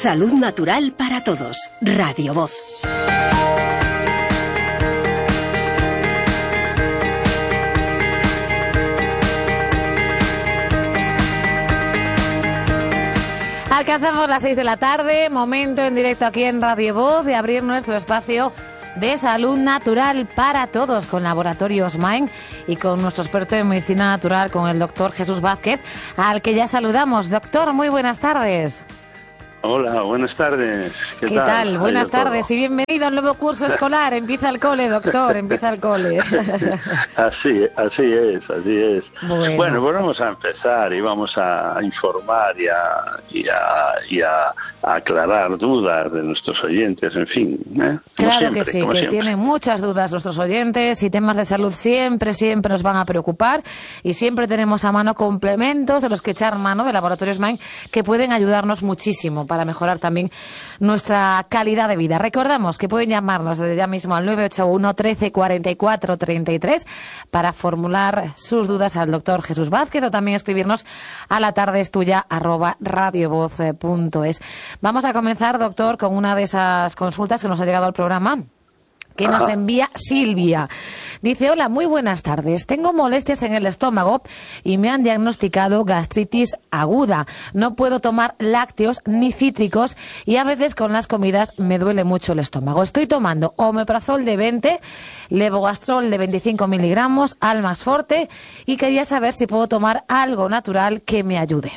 Salud natural para todos. Radio Voz. Alcanzamos las 6 de la tarde, momento en directo aquí en Radio Voz de abrir nuestro espacio de salud natural para todos con Laboratorios Main y con nuestro experto en medicina natural, con el doctor Jesús Vázquez, al que ya saludamos. Doctor, muy buenas tardes. Hola, buenas tardes. ¿Qué tal? Buenas tardes y bienvenido al nuevo curso escolar. Empieza el cole, doctor, empieza el cole. Así es. Bueno, pues vamos a empezar y vamos a informar y a aclarar dudas de nuestros oyentes, en fin. Claro siempre, que sí, que tienen muchas dudas nuestros oyentes y temas de salud siempre nos van a preocupar y siempre tenemos a mano complementos de los que echar mano de Laboratorios Main que pueden ayudarnos muchísimo para mejorar también nuestra calidad de vida. Recordamos que pueden llamarnos desde ya mismo al 981 13 44 33 para formular sus dudas al doctor Jesús Vázquez o también escribirnos a latardestuya@radiovoz.es. Vamos a comenzar, doctor, con una de esas consultas que nos ha llegado al programa, que nos envía Silvia. Dice: hola, muy buenas tardes. Tengo molestias en el estómago y me han diagnosticado gastritis aguda. No puedo tomar lácteos ni cítricos y a veces con las comidas me duele mucho el estómago. Estoy tomando omeprazol de 20, levogastrol de 25 miligramos, Almas Forte, y quería saber si puedo tomar algo natural que me ayude.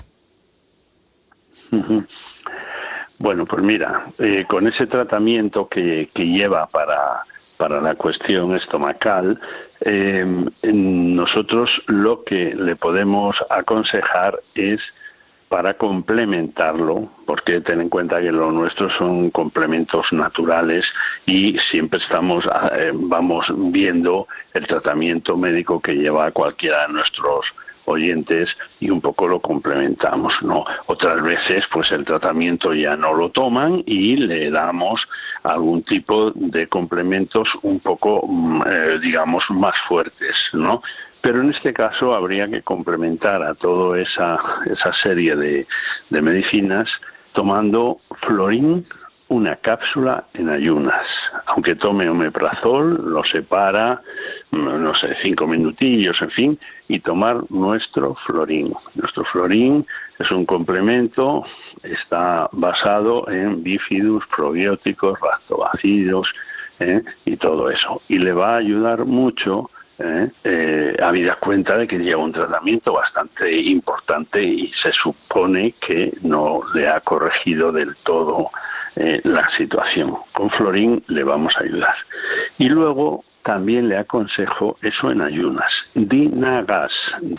Bueno, pues mira, con ese tratamiento que lleva para la cuestión estomacal, nosotros lo que le podemos aconsejar es, para complementarlo, porque ten en cuenta que lo nuestro son complementos naturales y siempre vamos viendo el tratamiento médico que lleva cualquiera de nuestros oyentes y un poco lo complementamos, ¿no? Otras veces pues el tratamiento ya no lo toman y le damos algún tipo de complementos un poco digamos más fuertes, ¿no? Pero en este caso habría que complementar a toda esa serie de medicinas tomando Florin, una cápsula en ayunas. Aunque tome omeprazol, lo separa, 5 minutillos, en fin, y tomar nuestro Florin. Nuestro Florin es un complemento, está basado en bifidus, probióticos, lactobacilos, y todo eso. Y le va a ayudar mucho, habida cuenta de que lleva un tratamiento bastante importante y se supone que no le ha corregido del todo la situación. Con Florin le vamos a ayudar. Y luego también le aconsejo eso en ayunas. Dinagas,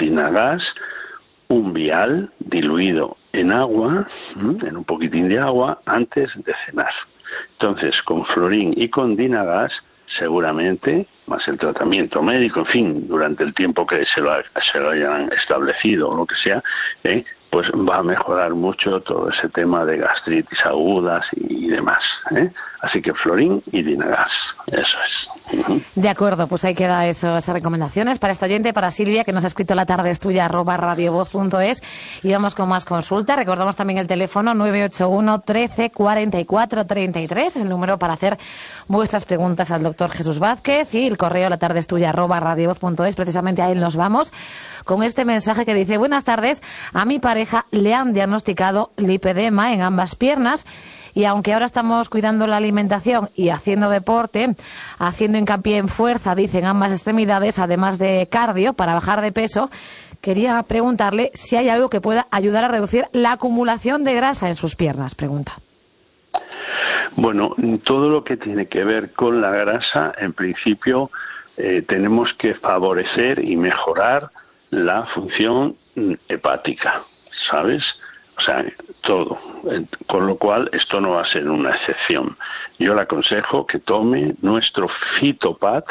un vial diluido en agua, en un poquitín de agua, antes de cenar. Entonces, con Florin y con Dinagas, seguramente, más el tratamiento médico, en fin, durante el tiempo que se lo hayan establecido o lo que sea, pues va a mejorar mucho todo ese tema de gastritis agudas y demás. Así que Florin y Dinagas, eso es. De acuerdo, pues ahí queda esas recomendaciones para esta oyente, para Silvia, que nos ha escrito latardestuya@radiovoz.es, y vamos con más consultas. Recordamos también el teléfono 981 13 44 33, es el número para hacer vuestras preguntas al doctor Jesús Vázquez, y el correo latardestuya@radiovoz.es. Precisamente a él nos vamos con este mensaje que dice: buenas tardes, a mi pareja le han diagnosticado lipedema en ambas piernas y aunque ahora estamos cuidando la alimentación y haciendo deporte, haciendo hincapié en fuerza, dicen, ambas extremidades, además de cardio para bajar de peso, quería preguntarle si hay algo que pueda ayudar a reducir la acumulación de grasa en sus piernas, pregunta. Bueno, todo lo que tiene que ver con la grasa, en principio, tenemos que favorecer y mejorar la función hepática, ¿sabes? O sea, todo. Con lo cual, esto no va a ser una excepción. Yo le aconsejo que tome nuestro Fitopat,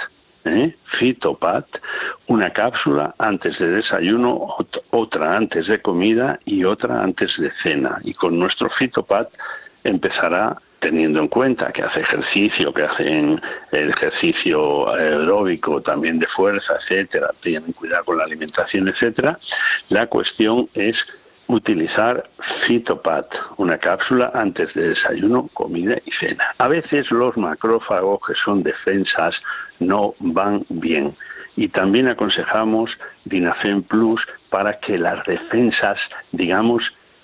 una cápsula antes de desayuno, otra antes de comida y otra antes de cena. Y con nuestro Fitopat empezará, teniendo en cuenta que hace ejercicio, que hacen el ejercicio aeróbico, también de fuerza, etcétera, tienen cuidado con la alimentación, etcétera. La cuestión es utilizar Fitopat, una cápsula antes de desayuno, comida y cena. A veces los macrófagos, que son defensas, no van bien. Y también aconsejamos Dinafen Plus para que las defensas, digamos,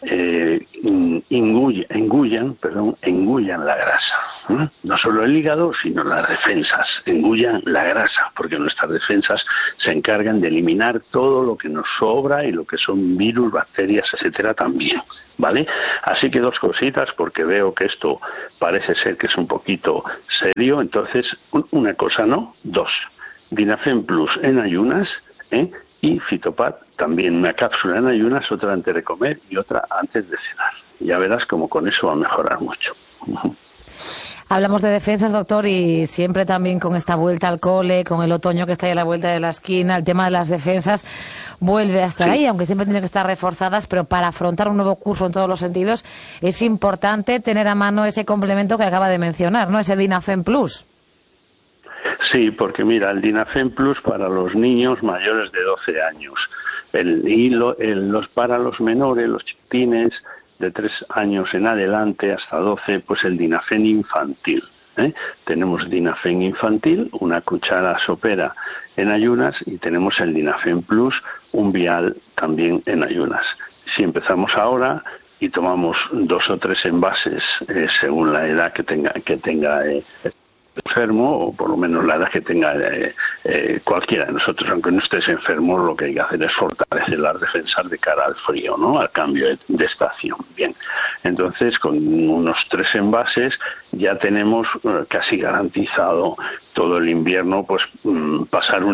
engullan la grasa. No solo el hígado, sino las defensas, engullan la grasa, porque nuestras defensas se encargan de eliminar todo lo que nos sobra y lo que son virus, bacterias, etcétera, también, ¿vale? Así que 2 cositas, porque veo que esto parece ser que es un poquito serio, entonces, una cosa no, 2. Dinafen Plus en ayunas, y Fitopat, también una cápsula en ayunas, otra antes de comer y otra antes de cenar. Ya verás como con eso va a mejorar mucho. Hablamos de defensas, doctor, y siempre también con esta vuelta al cole, con el otoño que está ahí a la vuelta de la esquina, el tema de las defensas vuelve a estar ahí, aunque siempre tienen que estar reforzadas, pero para afrontar un nuevo curso en todos los sentidos es importante tener a mano ese complemento que acaba de mencionar, ¿no? Ese Dinafen Plus. Sí, porque mira, el Dinafen Plus para los niños mayores de 12 años para los menores, los chiquitines de 3 años en adelante hasta 12, pues el Dinafen infantil. Tenemos Dinafen infantil, una cuchara sopera en ayunas, y tenemos el Dinafen Plus, un vial también en ayunas. Si empezamos ahora y tomamos 2 o 3 envases según la edad que tenga enfermo, o por lo menos la edad que tenga cualquiera de nosotros, aunque no estés enfermo, lo que hay que hacer es fortalecer las defensas de cara al frío, ¿no? Al cambio de estación. Bien, entonces con unos 3 envases ya tenemos casi garantizado todo el invierno, pues pasar un